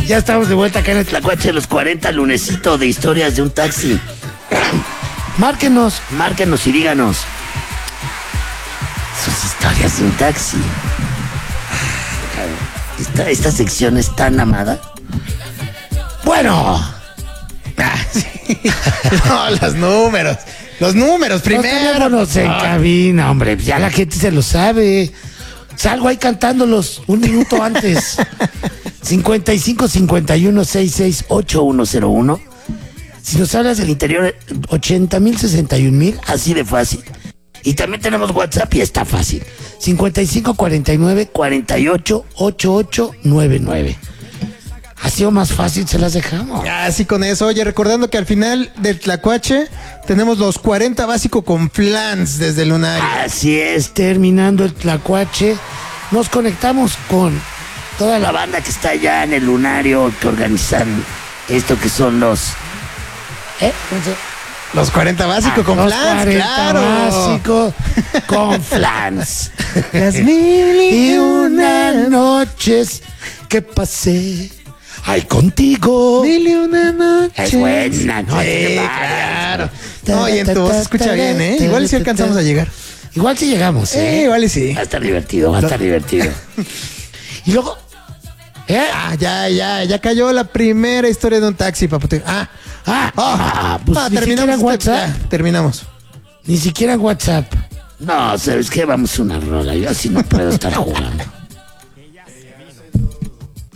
Ya estamos de vuelta acá en el Tlacuache de los 40, lunesito de historias de un taxi. Márquenos y díganos sus historias de un taxi. Esta sección es tan amada. Bueno. Sí. No, los números primero. Los en cabina, hombre. Ya la gente se lo sabe. Salgo ahí cantándolos un minuto antes. 55 51 66 8101. Si nos hablas del interior, 80,000 61,000, así de fácil. Y también tenemos WhatsApp y está fácil. 55 49 48 88 99. Ha sido más fácil, se las dejamos. Así con eso. Oye, recordando que al final del Tlacuache tenemos los 40 básico con flans desde el Lunario. Así es, terminando el Tlacuache, nos conectamos con toda la banda que está allá en el Lunario, que organizan esto que son los... Los 40 básico con los flans, 40 claro. básico con flans. Las 1,001 noches que pasé. Ay, contigo. 1,001 noches. Es buena, ¿no? Sí, claro. Oye, en tu voz se escucha bien, ¿eh? Igual si alcanzamos a llegar. Igual si llegamos, ¿eh? Igual y sí. Va a estar divertido, va a estar divertido. Y luego... Ya cayó la primera historia de un taxi, papote. Pues ni siquiera en WhatsApp. Terminamos. Ni siquiera en WhatsApp. No, ¿sabes qué? Vamos a una rola. Yo así no puedo estar jugando.